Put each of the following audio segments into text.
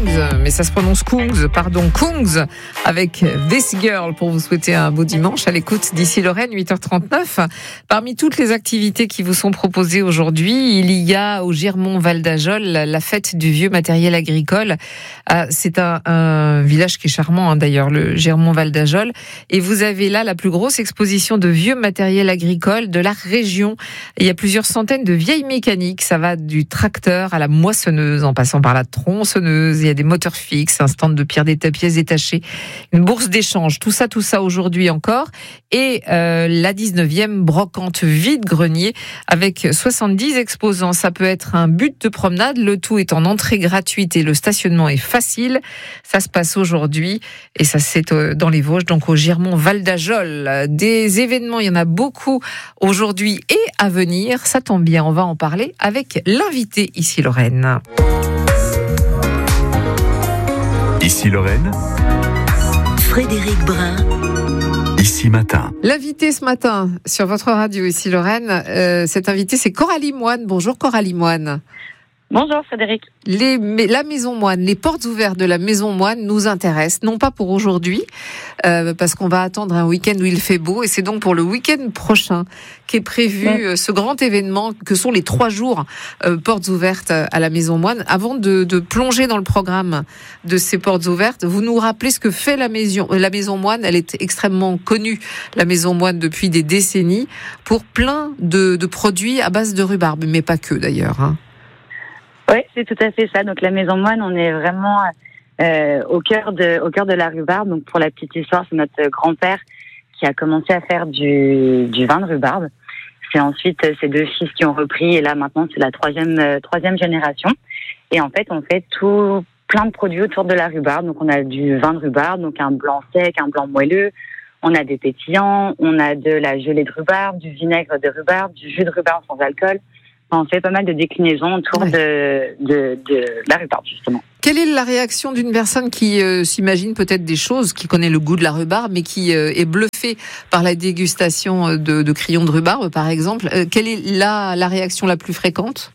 mais ça se prononce Kungs, Kungs, avec This Girl pour vous souhaiter un beau dimanche à l'écoute d'ici Lorraine, 8h39. Parmi toutes les activités qui vous sont proposées aujourd'hui, il y a au Girmont Val d'Ajol la fête du vieux matériel agricole. C'est un village qui est charmant d'ailleurs, le Girmont Val d'Ajol. Et vous avez là la plus grosse exposition de vieux matériel agricole de la région. Il y a plusieurs centaines de vieilles mécaniques. Ça va du tracteur à la moissonneuse, en passant par la tronçonneuse. Il y a des moteurs fixes, un stand de pierre pièces détachées, une bourse d'échange. Tout ça aujourd'hui encore. Et la 19e brocante vide-grenier avec 70 exposants. Ça peut être un but de promenade. Le tout est en entrée gratuite et le stationnement est facile. Ça se passe aujourd'hui et ça c'est dans les Vosges, donc au Girmont Val d'Ajol. Des événements, il y en a beaucoup aujourd'hui et à venir. Ça tombe bien, on va en parler avec l'invité ici Lorraine. Ici Lorraine, Frédéric Brun. Ici Matin. L'invité ce matin sur votre radio ici Lorraine, cet invité c'est Coralie Moine. Bonjour Coralie Moine. Bonjour Frédéric. La Maison Moine, les portes ouvertes de la Maison Moine nous intéressent, non pas pour aujourd'hui, parce qu'on va attendre un week-end où il fait beau, et c'est donc pour le week-end prochain qu'est prévu ce grand événement que sont les 3 jours portes ouvertes à la Maison Moine. Avant de plonger dans le programme de ces portes ouvertes, vous nous rappelez ce que fait la Maison Moine. Elle est extrêmement connue, la Maison Moine, depuis des décennies, pour plein de produits à base de rhubarbe, mais pas que d'ailleurs. Oui, c'est tout à fait ça. Donc la Maison Moine, on est vraiment au cœur de la rhubarbe. Donc pour la petite histoire, c'est notre grand-père qui a commencé à faire du vin de rhubarbe. C'est ensuite ses 2 fils qui ont repris, et là maintenant c'est la troisième génération. Et en fait, on fait plein de produits autour de la rhubarbe. Donc on a du vin de rhubarbe, donc un blanc sec, un blanc moelleux. On a des pétillants, on a de la gelée de rhubarbe, du vinaigre de rhubarbe, du jus de rhubarbe sans alcool. On fait pas mal de déclinaisons autour de la rhubarbe, justement. Quelle est la réaction d'une personne qui s'imagine peut-être des choses, qui connaît le goût de la rhubarbe, mais qui est bluffée par la dégustation de crayons de rhubarbe, par exemple? Quelle est la réaction la plus fréquente?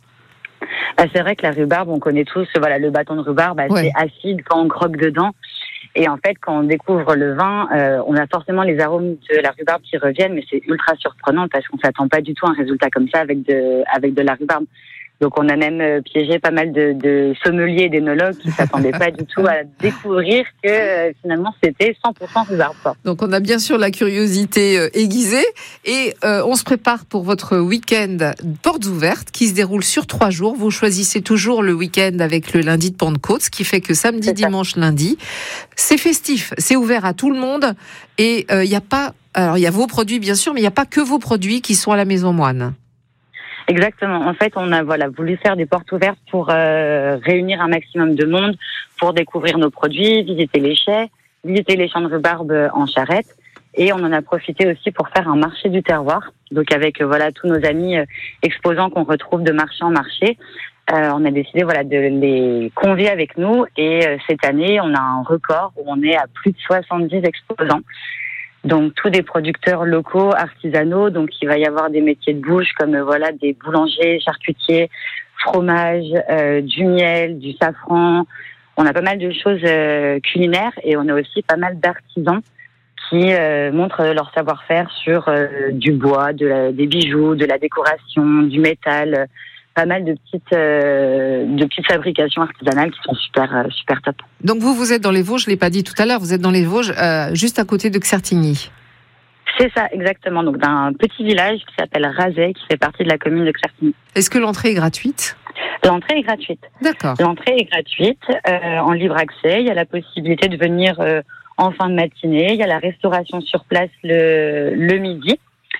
C'est vrai que la rhubarbe, on connaît tous, le bâton de rhubarbe, c'est acide quand on croque dedans. Et en fait, quand on découvre le vin, on a forcément les arômes de la rhubarbe qui reviennent, mais c'est ultra surprenant parce qu'on s'attend pas du tout à un résultat comme ça avec de la rhubarbe. Donc on a même piégé pas mal de sommeliers et d'énologues qui s'attendaient pas du tout à découvrir que finalement c'était 100% rhubarbe. Donc on a bien sûr la curiosité aiguisée et on se prépare pour votre week-end portes ouvertes qui se déroule sur 3 jours. Vous choisissez toujours le week-end avec le lundi de Pentecôte, ce qui fait que samedi, dimanche, lundi, c'est festif, c'est ouvert à tout le monde et il y a vos produits bien sûr, mais il n'y a pas que vos produits qui sont à la Maison Moine. Exactement. En fait, on a voulu faire des portes ouvertes pour réunir un maximum de monde, pour découvrir nos produits, visiter les chais, visiter les champs de rhubarbe en charrette. Et on en a profité aussi pour faire un marché du terroir. Donc avec tous nos amis exposants qu'on retrouve de marché en marché, on a décidé de les convier avec nous. Et cette année, on a un record où on est à plus de 70 exposants. Donc tous des producteurs locaux, artisanaux. Donc il va y avoir des métiers de bouche comme des boulangers, charcutiers, fromage, du miel, du safran. On a pas mal de choses culinaires et on a aussi pas mal d'artisans qui montrent leur savoir-faire sur du bois, des bijoux, de la décoration, du métal. Pas mal de petites fabrications artisanales qui sont super top. Donc vous êtes dans les Vosges, je l'ai pas dit tout à l'heure, vous êtes dans les Vosges, juste à côté de Xertigny. C'est ça, exactement. Donc d'un petit village qui s'appelle Razay, qui fait partie de la commune de Xertigny. Est-ce que l'entrée est gratuite? L'entrée est gratuite. D'accord. L'entrée est gratuite, en libre accès. Il y a la possibilité de venir en fin de matinée. Il y a la restauration sur place le midi.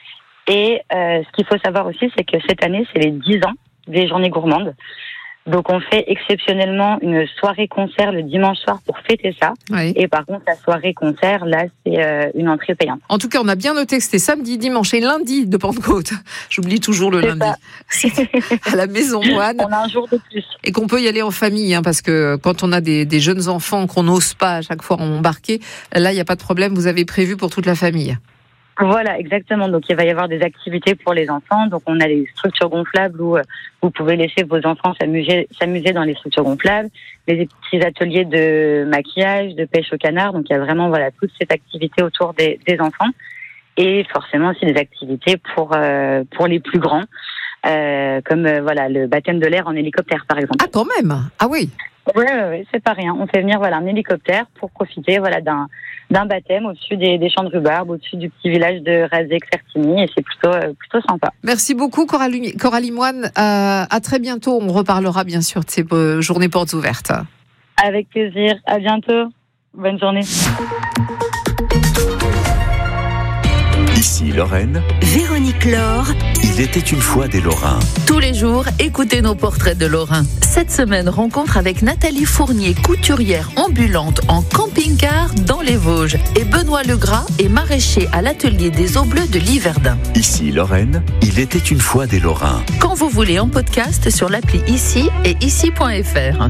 Et ce qu'il faut savoir aussi, c'est que cette année, c'est les 10 ans des journées gourmandes. Donc on fait exceptionnellement une soirée-concert le dimanche soir pour fêter ça. Oui. Et par contre, la soirée-concert, là, c'est une entrée payante. En tout cas, on a bien noté que c'était samedi, dimanche et lundi de Pentecôte. J'oublie toujours le lundi. À la Maison Moine. On a un jour de plus. Et qu'on peut y aller en famille, parce que quand on a des jeunes enfants qu'on n'ose pas à chaque fois embarquer, là, il n'y a pas de problème, vous avez prévu pour toute la famille. Voilà, exactement. Donc, il va y avoir des activités pour les enfants. Donc, on a des structures gonflables où vous pouvez laisser vos enfants s'amuser dans les structures gonflables. Des petits ateliers de maquillage, de pêche au canard. Donc, il y a vraiment, toute cette activité autour des enfants. Et forcément aussi des activités pour les plus grands. Comme, le baptême de l'air en hélicoptère, par exemple. Ah, quand même. Ah oui. Oui, c'est pas rien. On fait venir un hélicoptère pour profiter d'un baptême au-dessus des champs de rhubarbe, au-dessus du petit village de Razec-Certigny, et c'est plutôt sympa. Merci beaucoup Coralie Moine. À très bientôt. On reparlera bien sûr de ces journées portes ouvertes. Avec plaisir. À bientôt. Bonne journée. Ici Lorraine. Véronique Laure. Il était une fois des Lorrains. Tous les jours, écoutez nos portraits de Lorrains. Cette semaine, rencontre avec Nathalie Fournier, couturière ambulante en camping-car dans les Vosges. Et Benoît Legras est maraîcher à l'atelier des eaux bleues de Liverdun. Ici Lorraine. Il était une fois des Lorrains. Quand vous voulez en podcast sur l'appli Ici et ici.fr.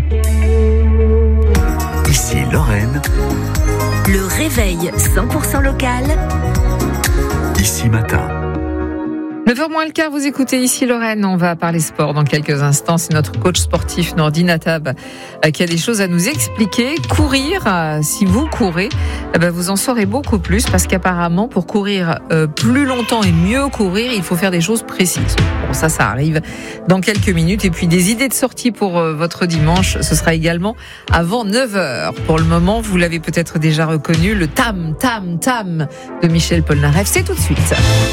Ici Lorraine. Le réveil 100% local. Ici Matin. 9h moins le quart, vous écoutez Ici Lorraine. On va parler sport dans quelques instants. C'est notre coach sportif Nordine Attab qui a des choses à nous expliquer. Courir, si vous courez, vous en saurez beaucoup plus parce qu'apparemment pour courir plus longtemps et mieux courir, il faut faire des choses précises. Bon, ça arrive dans quelques minutes. Et puis des idées de sortie pour votre dimanche, ce sera également avant 9h. Pour le moment, vous l'avez peut-être déjà reconnu, le Tam Tam Tam de Michel Polnareff. C'est tout de suite.